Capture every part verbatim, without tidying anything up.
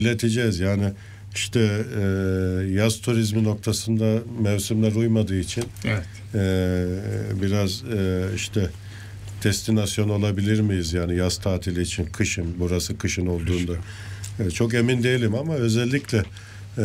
ileteceğiz. Yani işte e, yaz turizmi noktasında mevsimler uymadığı için evet. e, biraz e, işte destinasyon olabilir miyiz yani yaz tatili için kışın, burası kışın olduğunda e, çok emin değilim ama özellikle e,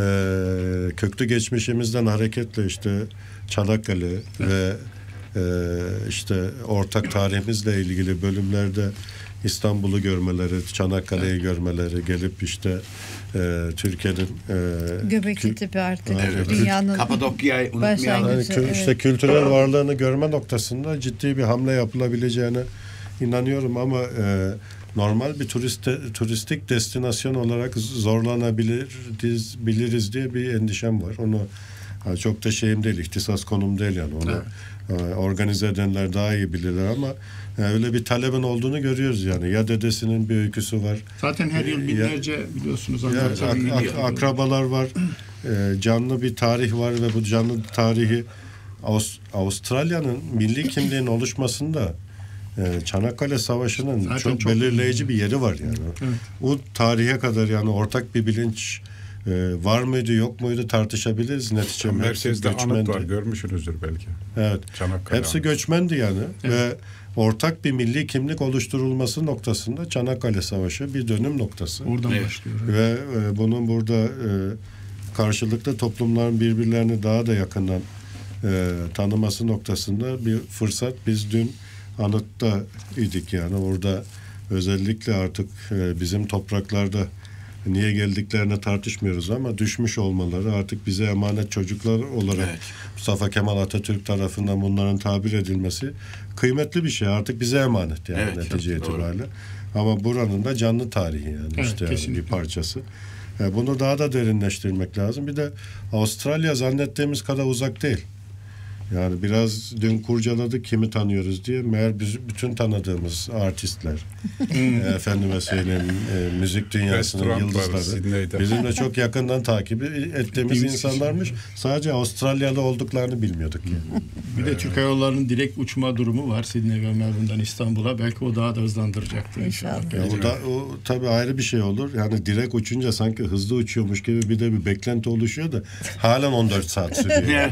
köklü geçmişimizden hareketle işte Çanakkale evet. ve e, işte ortak tarihimizle ilgili bölümlerde İstanbul'u görmeleri, Çanakkale'yi evet. görmeleri, gelip işte e, Türkiye'nin e, Göbekli Tepe artık evet. dünyanın Kapadokya'yı unutmayalım. Yani, kü- evet. işte kültürel varlığını görme noktasında ciddi bir hamle yapılabileceğine inanıyorum ama e, normal bir turiste, turistik destinasyon olarak zorlanabiliriz biliriz diye bir endişem var. Onu yani çok da şeyim değil, ihtisas konum değil yani. Onu evet. e, organize edenler daha iyi bilirler ama yani öyle bir talebin olduğunu görüyoruz yani. Ya dedesinin bir öyküsü var. Zaten her yıl binlerce ya, biliyorsunuz. Ya, ak, ak, akrabalar var. E, canlı bir tarih var ve bu canlı tarihi Avust- Avustralya'nın milli kimliğinin oluşmasında e, Çanakkale Savaşı'nın çok, çok belirleyici bir yeri var yani. Evet. O tarihe kadar yani ortak bir bilinç e, var mıydı yok muydu tartışabiliriz. Netice Merkezde anıt var, görmüşsünüzdür belki. Evet. Çanakkale Hepsi anıt. göçmendi yani evet. ve ortak bir milli kimlik oluşturulması noktasında Çanakkale Savaşı bir dönüm noktası. Oradan evet. başlıyor. Evet. Ve e, bunun burada e, karşılıklı toplumların birbirlerini daha da yakından e, tanıması noktasında bir fırsat. Biz dün anıtta idik yani orada özellikle artık e, bizim topraklarda niye geldiklerini tartışmıyoruz ama düşmüş olmaları artık bize emanet çocuklar olarak evet. Mustafa Kemal Atatürk tarafından bunların tabir edilmesi kıymetli bir şey. Artık bize emanet yani evet, netice itibariyle. Ama buranın da canlı tarihi yani evet, işte yani bir parçası. Yani bunu daha da derinleştirmek lazım. Bir de Avustralya zannettiğimiz kadar uzak değil. Yani biraz dün kurcaladık kimi tanıyoruz diye. Meğer biz bütün tanıdığımız artistler, efendime söyleyeyim, e, müzik dünyasının yıldızları bizimle çok yakından takip ettiğimiz insanlarmış. Sadece Avustralyalı olduklarını bilmiyorduk. Yani. Bir de Türk Hava Yolları'nın direkt uçma durumu var Sidney ve Melbourne'dan İstanbul'a. Belki o daha da hızlandıracaktır inşallah. inşallah. Ya o, da, o tabii ayrı bir şey olur. Yani direkt uçunca sanki hızlı uçuyormuş gibi bir de bir beklenti oluşuyor da halen on dört saat sürüyor.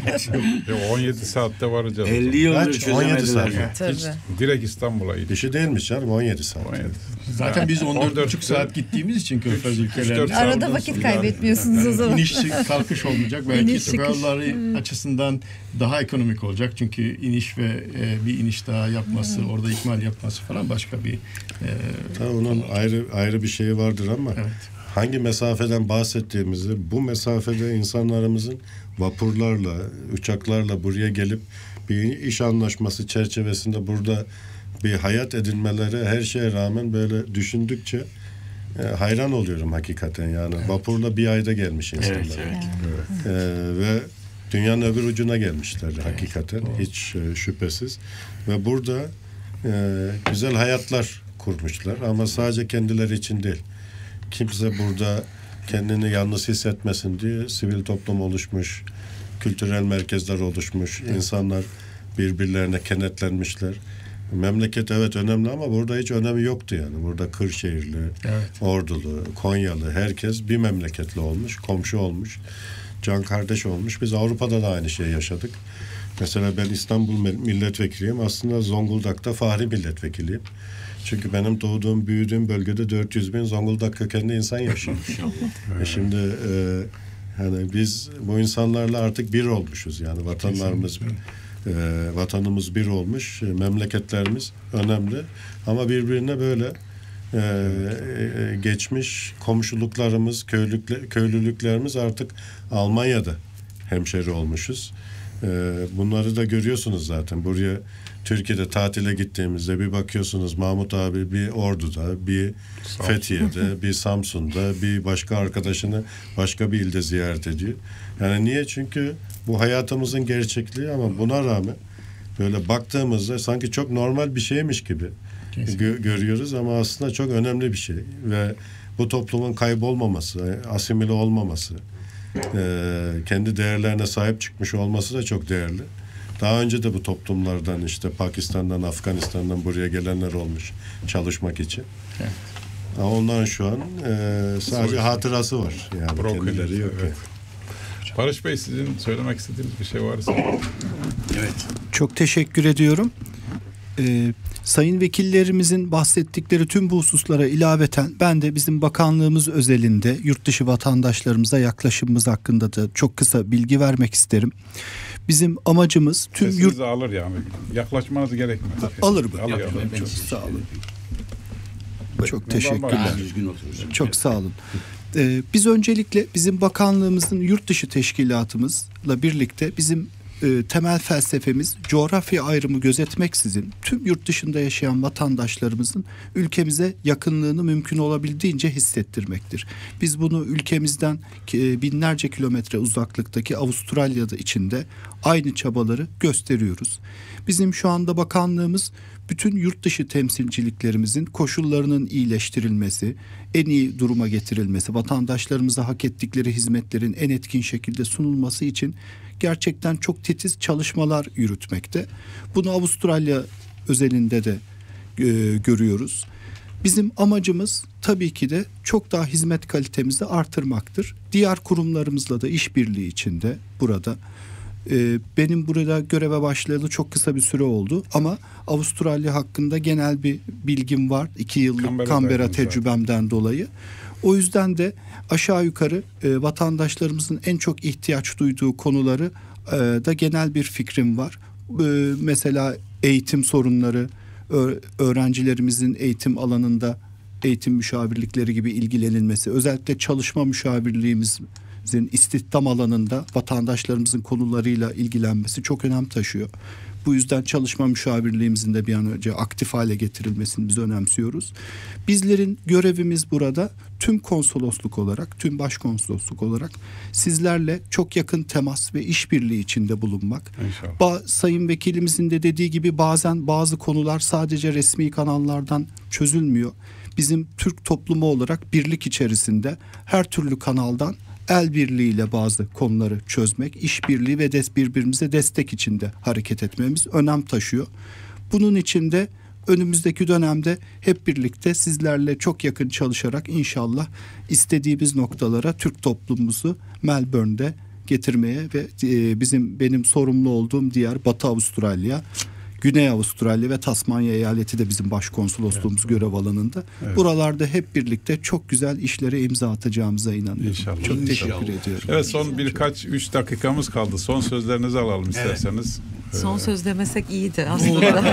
on yedi saatte varacağız. elli yıldır çözemediler. Direkt İstanbul'a gidiyor. Bir şey değilmiş canım on yedi saat. on yedi. Zaten biz on dört buçuk saat gittiğimiz için Körfez ülkelerinde. Arada vakit kaybetmiyorsunuz o zaman. İniş kalkış olmayacak. Belki Türk Hava Yolları açısından daha ekonomik olacak. Çünkü iniş ve e, bir iniş daha yapması, hmm. orada ikmal yapması falan başka bir e, Tabii onun ayrı ayrı bir şeyi vardır ama evet. hangi mesafeden bahsettiğimizi, bu mesafede insanlarımızın vapurlarla, uçaklarla buraya gelip bir iş anlaşması çerçevesinde burada bir hayat edinmeleri her şeye rağmen böyle düşündükçe e, hayran oluyorum hakikaten yani. Evet. Vapurla bir ayda gelmiş insanlar. Evet, evet. Evet. E, ve dünyanın öbür ucuna gelmişler evet. hakikaten. Doğru. Hiç e, şüphesiz. Ve burada e, güzel hayatlar kurmuşlar ama sadece kendileri için değil. Kimse burada kendini yalnız hissetmesin diye sivil toplum oluşmuş, kültürel merkezler oluşmuş, evet. insanlar birbirlerine kenetlenmişler. Memleket evet önemli ama burada hiç önemi yoktu yani. Burada Kırşehirli, evet. Ordulu, Konyalı herkes bir memleketli olmuş, komşu olmuş, can kardeş olmuş. Biz Avrupa'da da aynı şeyi yaşadık. Mesela ben İstanbul milletvekiliyim. Aslında Zonguldak'ta fahri milletvekiliyim. Çünkü benim doğduğum, büyüdüğüm bölgede dört yüz bin Zonguldak kökenli insan yaşıyor. e şimdi e, hani biz bu insanlarla artık bir olmuşuz yani vatanlarımız, e, vatanımız bir olmuş, e, memleketlerimiz önemli ama birbirine böyle e, e, geçmiş komşuluklarımız, köylükle, köylülüklerimiz artık Almanya'da hemşeri olmuşuz. E, bunları da görüyorsunuz zaten buraya. Türkiye'de tatile gittiğimizde bir bakıyorsunuz Mahmut abi bir Ordu'da, bir Samsun. Fethiye'de, bir Samsun'da, bir başka arkadaşını başka bir ilde ziyaret ediyor. Yani niye? Çünkü bu hayatımızın gerçekliği ama buna rağmen böyle baktığımızda sanki çok normal bir şeymiş gibi gö- görüyoruz ama aslında çok önemli bir şey ve bu toplumun kaybolmaması, asimile olmaması, e, kendi değerlerine sahip çıkmış olması da çok değerli. Daha önce de bu toplumlardan işte Pakistan'dan, Afganistan'dan buraya gelenler olmuş çalışmak için. Evet. Ama onların şu an e, sadece hatırası var. Yani kendileri yok. Evet. Barış Bey, sizin söylemek istediğiniz bir şey varsa. Evet. Çok teşekkür ediyorum. Ee, sayın vekillerimizin bahsettikleri tüm bu hususlara ilaveten ben de bizim bakanlığımız özelinde yurt dışı vatandaşlarımıza yaklaşımımız hakkında da çok kısa bilgi vermek isterim. Bizim amacımız tüm Sesinizi yurt... alır yani. Yaklaşmanız gerekmez. Alır mı? Alır. Çok, çok sağ olun. Çok Daha teşekkürler. düzgün oturursun. Çok sağ olun. Ee, biz öncelikle bizim bakanlığımızın yurt dışı teşkilatımızla birlikte bizim e, temel felsefemiz coğrafya ayrımı gözetmeksizin tüm yurt dışında yaşayan vatandaşlarımızın ülkemize yakınlığını mümkün olabildiğince hissettirmektir. Biz bunu ülkemizden e, binlerce kilometre uzaklıktaki Avustralya'da içinde aynı çabaları gösteriyoruz. Bizim şu anda bakanlığımız bütün yurt dışı temsilciliklerimizin koşullarının iyileştirilmesi, en iyi duruma getirilmesi, vatandaşlarımıza hak ettikleri hizmetlerin en etkin şekilde sunulması için gerçekten çok titiz çalışmalar yürütmekte. Bunu Avustralya özelinde de e, görüyoruz. Bizim amacımız tabii ki de çok daha hizmet kalitemizi artırmaktır. Diğer kurumlarımızla da işbirliği içinde burada. Ee, benim burada göreve başlayalı çok kısa bir süre oldu ama Avustralya hakkında genel bir bilgim var. İki yıllık Canberra'da Canberra zaten. tecrübemden dolayı. O yüzden de aşağı yukarı e, vatandaşlarımızın en çok ihtiyaç duyduğu konuları e, da genel bir fikrim var. E, mesela eğitim sorunları, ö- öğrencilerimizin eğitim alanında eğitim müşavirlikleri gibi ilgilenilmesi, özellikle çalışma müşavirliğimiz istihdam alanında vatandaşlarımızın konularıyla ilgilenmesi çok önem taşıyor. Bu yüzden çalışma müşavirliğimizin de bir an önce aktif hale getirilmesini biz önemsiyoruz. Bizlerin görevimiz burada tüm konsolosluk olarak, tüm başkonsolosluk olarak sizlerle çok yakın temas ve işbirliği içinde bulunmak. İnşallah. Ba- Sayın Vekilimizin de dediği gibi bazen bazı konular sadece resmi kanallardan çözülmüyor. Bizim Türk toplumu olarak birlik içerisinde her türlü kanaldan el birliğiyle bazı konuları çözmek, işbirliği ve des birbirimize destek içinde hareket etmemiz önem taşıyor. Bunun için de önümüzdeki dönemde hep birlikte sizlerle çok yakın çalışarak inşallah istediğimiz noktalara Türk toplumumuzu Melbourne'de getirmeye ve e, bizim benim sorumlu olduğum diğer Batı Avustralya, Güney Avustralya ve Tasmanya eyaleti de bizim başkonsolosluğumuz evet. görev alanında. Evet. Buralarda hep birlikte çok güzel işlere imza atacağımıza inanıyorum. İnşallah. Çok teşekkür İnşallah. ediyorum. Evet, son birkaç üç dakikamız kaldı. Son sözlerinizi alalım isterseniz. Evet. Son söz demesek iyiydi aslında.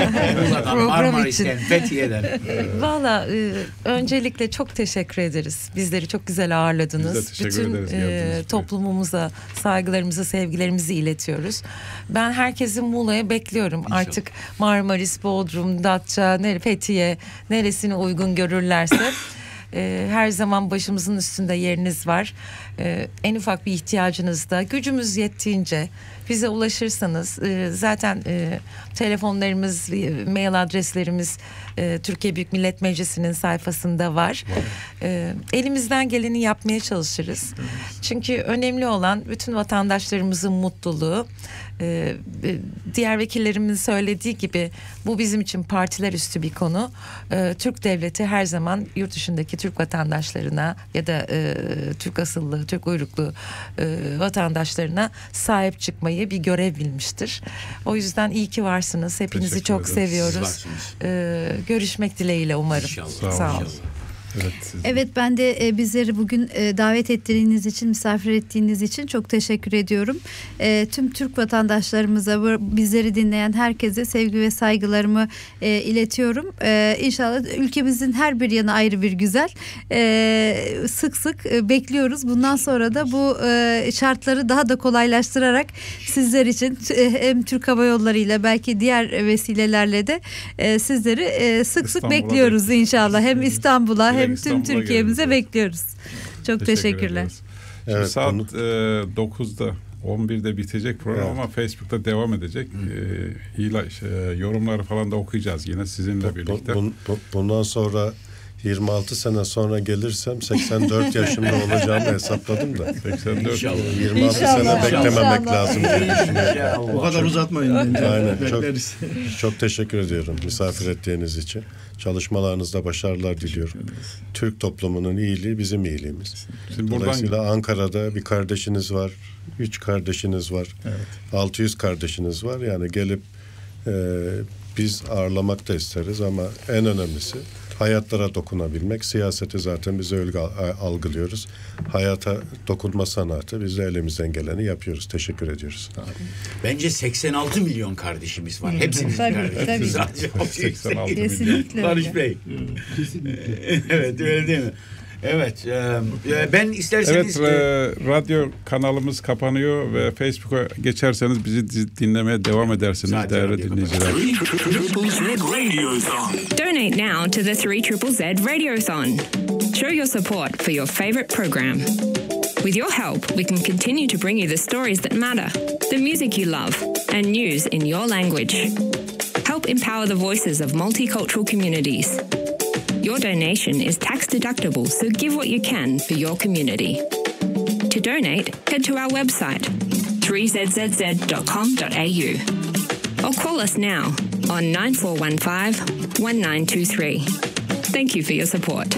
Program için. Fethiye'den. Valla e, öncelikle çok teşekkür ederiz. Bizleri çok güzel ağırladınız. Biz de teşekkür Bütün ederiz, e, toplumumuza saygılarımızı, sevgilerimizi iletiyoruz. Ben herkesi Muğla'ya bekliyorum. İnşallah. Artık Marmaris, Bodrum, Datça, nere, Fethiye neresini uygun görürlerse e, her zaman başımızın üstünde yeriniz var. E, en ufak bir ihtiyacınızda gücümüz yettiğince bize ulaşırsanız e, zaten e, telefonlarımız, e, mail adreslerimiz e, Türkiye Büyük Millet Meclisi'nin sayfasında var. E, elimizden geleni yapmaya çalışırız. Evet. Çünkü önemli olan bütün vatandaşlarımızın mutluluğu. E, diğer vekillerimin söylediği gibi bu bizim için partiler üstü bir konu. E, Türk devleti her zaman yurt dışındaki Türk vatandaşlarına ya da e, Türk asıllı, Türk uyruklu e, vatandaşlarına sahip çıkmayı bir görev bilmiştir. O yüzden iyi ki varsınız. Hepinizi teşekkür çok ederiz. Seviyoruz. Ee, görüşmek dileğiyle umarım. İnşallah. Sağ, Sağ olun. Evet, evet ben de e, bizleri bugün e, davet ettiğiniz için, misafir ettiğiniz için çok teşekkür ediyorum. E, tüm Türk vatandaşlarımıza, bizleri dinleyen herkese sevgi ve saygılarımı e, iletiyorum. E, İnşallah ülkemizin her bir yanı ayrı bir güzel. E, sık sık e, bekliyoruz. Bundan sonra da bu e, şartları daha da kolaylaştırarak sizler için e, hem Türk Hava Yolları ile belki diğer vesilelerle de e, sizleri e, sık sık bekliyoruz inşallah. Hem İstanbul'a hem tüm Türkiye'mize bekliyoruz. Çok Teşekkür teşekkürler. Evet, saat bunu... e, dokuzda on birde bitecek program evet. ama Facebook'ta devam edecek. E, ila, şey, yorumları falan da okuyacağız yine sizinle bu, birlikte. Bu, bu, bundan sonra yirmi altı sene sonra gelirsem seksen dört yaşında olacağımı hesapladım da. seksen dört yirmi altı İnşallah. sene beklememek İnşallah. lazım diye düşünüyorum. O kadar uzatmayın bence. Aynen. Çok, Bekleriz. çok teşekkür ediyorum misafir ettiğiniz için. Çalışmalarınızda başarılar diliyorum. Türk toplumunun iyiliği bizim iyiliğimiz. Şimdi buradan Dolayısıyla Ankara'da bir kardeşiniz var, üç kardeşiniz var, Evet. altı yüz kardeşiniz var. Yani gelip e, biz ağırlamak da isteriz ama en önemlisi hayatlara dokunabilmek. Siyaseti zaten biz öyle algılıyoruz. Hayata dokunma sanatı, biz de elimizden geleni yapıyoruz. Teşekkür ediyoruz. Bence seksen altı milyon kardeşimiz var. Hepsimiz Tabii, kardeşimiz. tabii. Sadece o seksen altı milyon. Kesinlikle Barış öyle. Bey. Evet öyle değil mi? Evet. E, ben isterseniz... Evet, e, radyo kanalımız kapanıyor ve Facebook'a geçerseniz bizi di- dinlemeye devam edersiniz Zaten değerli radyo dinleyiciler. Donate now to the three Z Z Z Radiothon. Show your support for your favorite program. With your help, we can continue to bring you the stories that matter, the music you love, and news in your language. Help empower the voices of multicultural communities. Your donation is tax deductible, so give what you can for your community. To donate, head to our website, three z z z dot com dot a u, or call us now on nine four one five, one nine two three. Thank you for your support.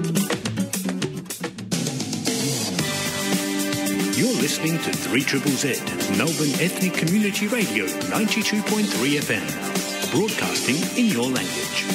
You're listening to three Z Z Z, Melbourne Ethnic Community Radio, ninety-two point three F M, broadcasting in your language.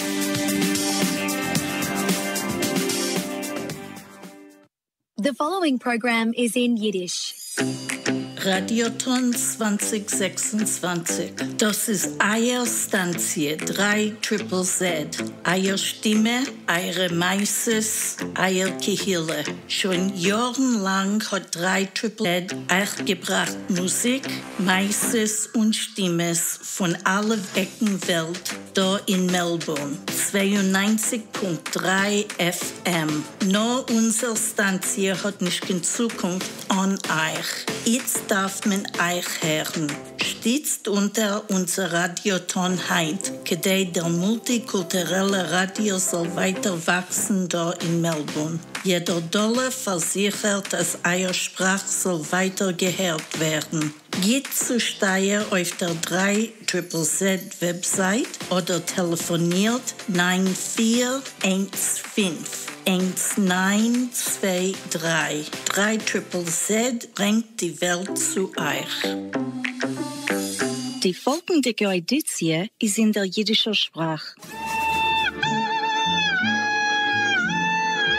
The following program is in Yiddish. Radioton zwanzig sechsundzwanzig. Das ist Eier Stanzie drei Triple Z. Eier Stimme, eure Meises, Eier Kehille. Schon jahrelang hat drei Triple Z euch gebracht Musik, Meises und Stimmes von allen Ecken Welt da in Melbourne. zweiundneunzig Komma drei F M. Nur unsere Stanzie hat nicht in Zukunft an euch. Jetzt darf man euch hören. Stützt unter unser Radioton heit, gedei der multikulturelle Radio soll weiter wachsen da in Melbourne. Jeder Dollar versichert, dass eure Sprache soll weiter gehört werden. Geht zu Steier auf der drei Z Z Z Website oder telefoniert neun vier eins fünf eins neun zwei drei. drei Z Z Z bringt die Welt zu euch. Die folgende Edition ist in der jiddischen Sprache.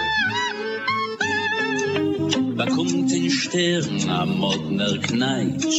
Da kommt ein Stern am Modner Kneitsch,